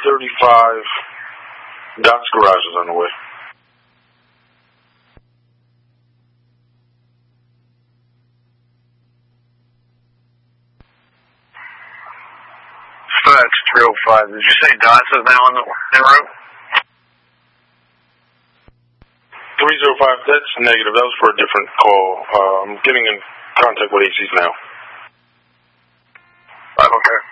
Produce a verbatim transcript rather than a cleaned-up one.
thirty-five, Doc's Garage is on the way. That's three oh five. Did you say Dots is now on the en route? three oh five, that's negative. That was for a different call. Uh, I'm getting in contact with A Cs now. Five, okay.